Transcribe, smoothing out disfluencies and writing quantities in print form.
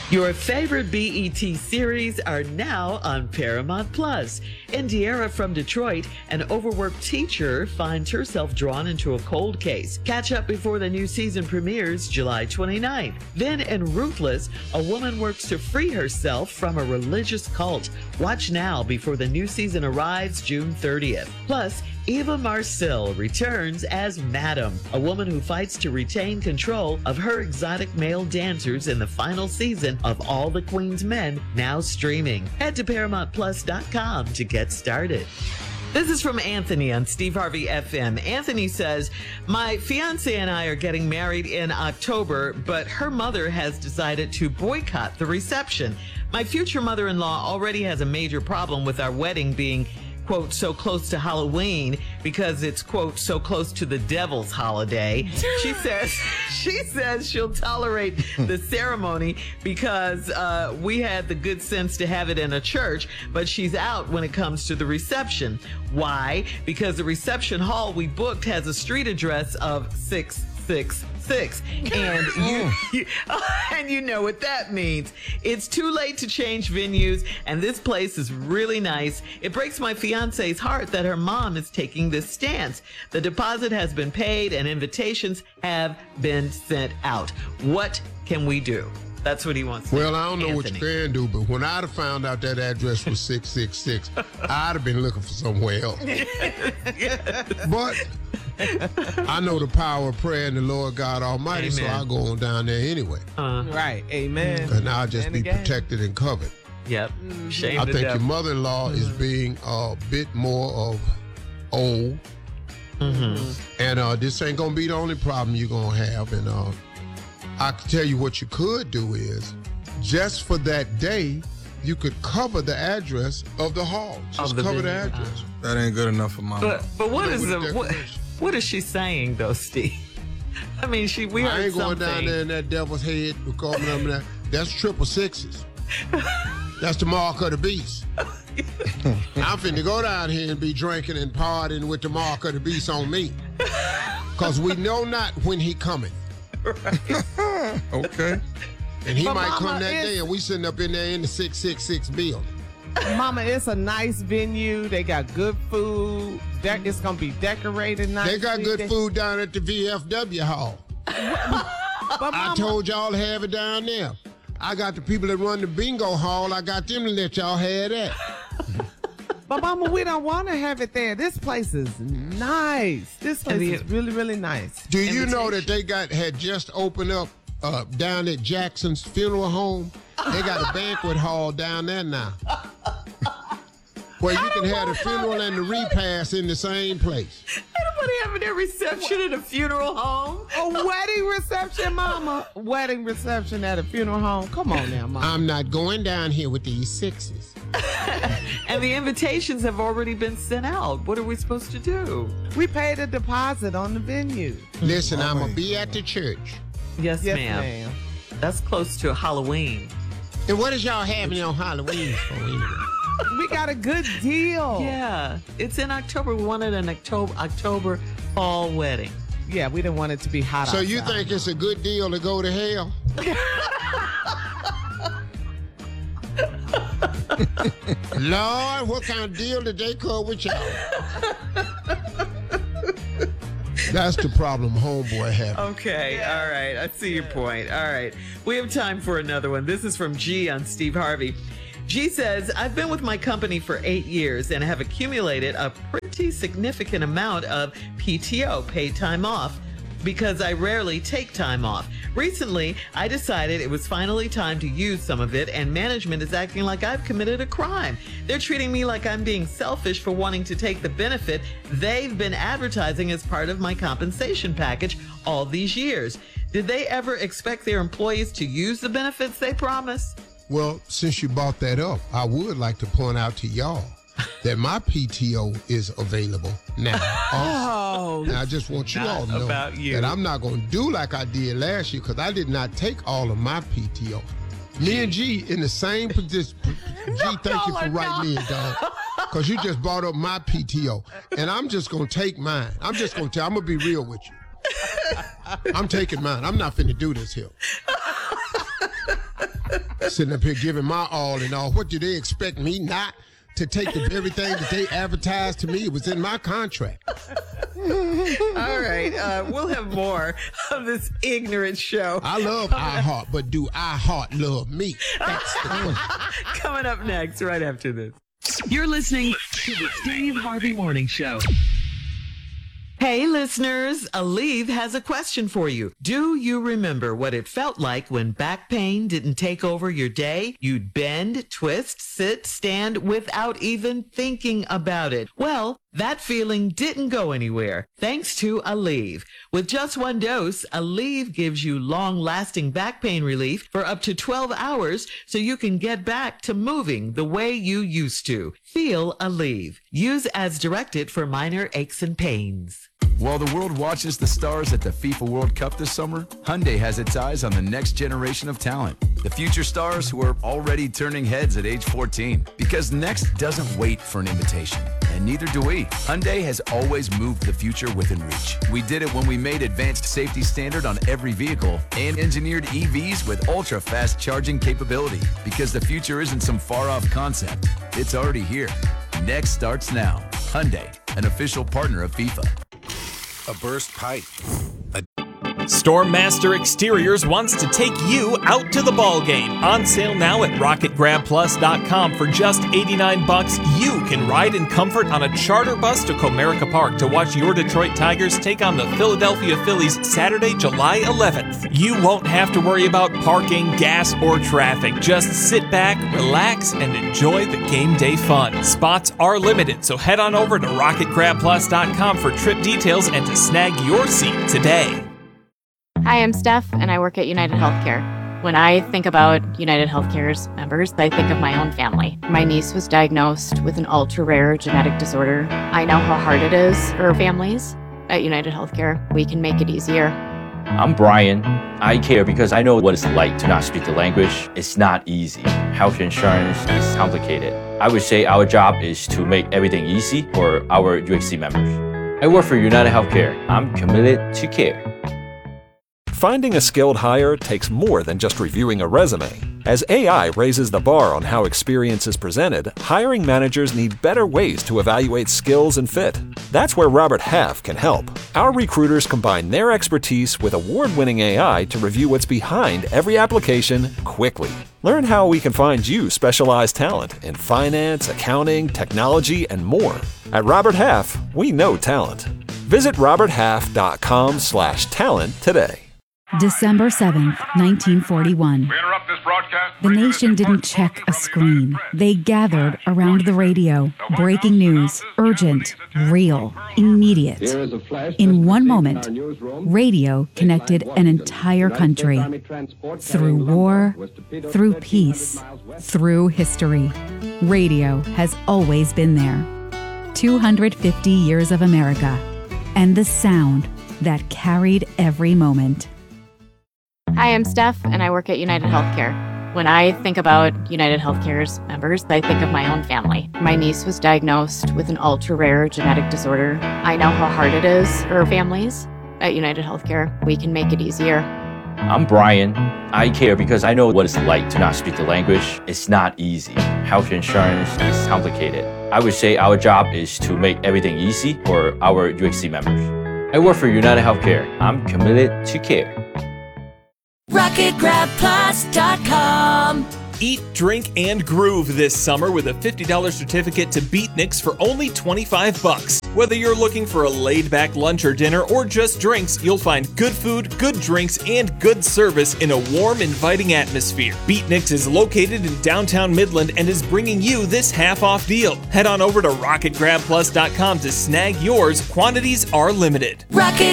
Your favorite BET series are now on Paramount Plus. Indiera from Detroit, an overworked teacher, finds herself drawn into a cold case. Catch up before the new season premieres July 29th. Then in Ruthless, a woman works to free herself from a religious cult. Watch now before the new season arrives June 30th. Plus, Eva Marcille returns as Madam, a woman who fights to retain control of her exotic male dancers in the final season of All the Queen's Men, now streaming. Head to ParamountPlus.com to get started. This is from Anthony on Steve Harvey FM. Anthony says, my fiance and I are getting married in October, but her mother has decided to boycott the reception. My future mother-in-law already has a major problem with our wedding being, quote, so close to Halloween because it's, quote, so close to the devil's holiday. She says she'll tolerate the ceremony because we had the good sense to have it in a church, but she's out when it comes to the reception. Why? Because the reception hall we booked has a street address of 666. And you know what that means. It's too late to change venues, and this place is really nice. It breaks my fiance's heart that her mom is taking this stance. The deposit has been paid and invitations have been sent out. What can we do? That's what he wants to do. Well, I don't know what you can do, but when I'd have found out that address was 666, I'd have been looking for somewhere else. But I know the power of prayer and the Lord God Almighty, Amen. so I'll go on down there anyway. Right. Amen. And I'll just be protected and covered. Yep. Shame I to think death. your mother-in-law is being a bit more of old. And this ain't going to be the only problem you're going to have. And I can tell you what you could do is, just for that day, you could cover the address of the hall. Just cover the address. That ain't good enough for Mama. But what is With the the decoration. what is she saying though, Steve? I mean, we I heard ain't going something. down there in that devil's head because that's 666. That's the mark of the beast. I'm finna go down here and be drinking and partying with the mark of the beast on me. Because we know not when he coming. Okay. And he But might Mama, come that day and we sitting up in there in the 666 building. Mama, it's a nice venue. They got good food. It's going to be decorated nicely. They got good food down at the VFW hall. But I Mama, told y'all to have it down there. I got the people that run the bingo hall. I got them to let y'all have that. But Mama, we don't want to have it there. This place is nice. This place is really, really nice. Do you know that they had just opened up down at Jackson's funeral home? They got a banquet hall down there now. Where you can have the funeral and the repast in the same place. Anybody having their reception at a funeral home? A wedding reception, Mama. Wedding reception at a funeral home. Come on now, Mama. I'm not going down here with these sixes. And the invitations have already been sent out. What are we supposed to do? We paid a deposit on the venue. Listen, I'm going to be at the church. Yes, Yes, ma'am. ma'am. That's close to Halloween. And what is y'all having on Halloween for anyway? We got a good deal. Yeah, it's in October. We wanted an October fall wedding. Yeah, we didn't want it to be hot So outside. you think it's a good deal to go to hell? Lord, what kind of deal did they cut with y'all? That's the problem homeboy having. Okay, all right. I see your point. All right. We have time for another one. This is from G on Steve Harvey. G says, I've been with my company for 8 years and have accumulated a pretty significant amount of PTO, paid time off, because I rarely take time off. Recently, I decided it was finally time to use some of it, and management is acting like I've committed a crime. They're treating me like I'm being selfish for wanting to take the benefit they've been advertising as part of my compensation package all these years. Did they ever expect their employees to use the benefits they promise? Well, since you brought that up, I would like to point out to y'all that my PTO is available now. Oh, And I just want you all to know about you. that I'm not going to do like I did last year because I did not take all of my PTO. Me and G in the same position. G, thank you for writing in, dog. Because you just brought up my PTO. And I'm just going to take mine. I'm going to be real with you. I'm taking mine. I'm not finna do this here. sitting up here giving my all and all. What do they expect me not to take the very thing that they advertised to me? It was in my contract. All right. We'll have more of this ignorant show. I love iHeart, but do iHeart love me? That's the question. Coming up next, right after this. You're listening to the Steve Harvey Morning Show. Hey, listeners, Aleve has a question for you. Do you remember what it felt like when back pain didn't take over your day? You'd bend, twist, sit, stand without even thinking about it. Well, that feeling didn't go anywhere, thanks to Aleve. With just one dose, Aleve gives you long-lasting back pain relief for up to 12 hours so you can get back to moving the way you used to. Feel Aleve. Use as directed for minor aches and pains. While the world watches the stars at the FIFA World Cup this summer, Hyundai has its eyes on the next generation of talent. The future stars who are already turning heads at age 14. Because next doesn't wait for an invitation. And neither do we. Hyundai has always moved the future within reach. We did it when we made advanced safety standard on every vehicle and engineered EVs with ultra-fast charging capability. Because the future isn't some far-off concept. It's already here. Next starts now. Hyundai, an official partner of FIFA. A burst pipe. Stormmaster Exteriors wants to take you out to the ball game. On sale now at RocketGrabPlus.com for just $89. You can ride in comfort on a charter bus to Comerica Park to watch your Detroit Tigers take on the Philadelphia Phillies Saturday, July 11th. You won't have to worry about parking, gas, or traffic. Just sit back, relax, and enjoy the game day fun. Spots are limited, so head on over to RocketGrabPlus.com for trip details and to snag your seat today. Hi, I'm Steph, and I work at United Healthcare. When I think about United Healthcare's members, I think of my own family. My niece was diagnosed with an ultra-rare genetic disorder. I know how hard it is for families. At United Healthcare, we can make it easier. I'm Brian. I care because I know what it's like to not speak the language. It's not easy. Health insurance is complicated. I would say our job is to make everything easy for our UHC members. I work for United Healthcare. I'm committed to care. Finding a skilled hire takes more than just reviewing a resume. As AI raises the bar on how experience is presented, hiring managers need better ways to evaluate skills and fit. That's where Robert Half can help. Our recruiters combine their expertise with award-winning AI to review what's behind every application quickly. Learn how we can find you specialized talent in finance, accounting, technology, and more. At Robert Half, we know talent. Visit roberthalf.com/talent today. December 7th, 1941. The nation didn't check a screen. They gathered around the radio. Breaking news, urgent, real, immediate. In one moment, radio connected an entire country. Through war, through peace, through history. Radio has always been there. 250 years of America. And the sound that carried every moment. Hi, I'm Steph, and I work at United Healthcare. When I think about United Healthcare's members, I think of my own family. My niece was diagnosed with an ultra-rare genetic disorder. I know how hard it is for families. At United Healthcare, we can make it easier. I'm Brian. I care because I know what it's like to not speak the language. It's not easy. Health insurance is complicated. I would say our job is to make everything easy for our UHC members. I work for United Healthcare. I'm committed to care. RocketGrabPlus.com. Eat, drink, and groove this summer with a $50 certificate to Beatniks for only $25. Whether you're looking for a laid-back lunch or dinner or just drinks, you'll find good food, good drinks, and good service in a warm, inviting atmosphere. Beatniks is located in downtown Midland and is bringing you this half-off deal. Head on over to RocketGrabPlus.com to snag yours. Quantities are limited. Rocket